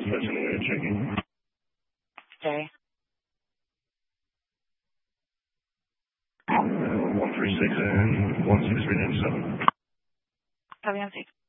Dispatch anyway, checking. Okay. 136 and 16397. Copy on 6.